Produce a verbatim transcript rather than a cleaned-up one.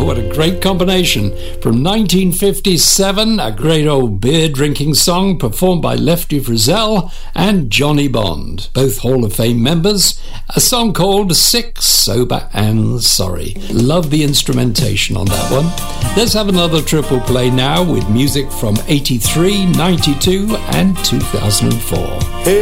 Oh, what a great combination. From nineteen fifty-seven, a great old beer-drinking song performed by Lefty Frizzell and Johnny Bond, both Hall of Fame members. A song called Sick, Sober and Sorry. Love the instrumentation on that one. Let's have another triple play now with music from eighty-three, ninety-two and two thousand four. Hey.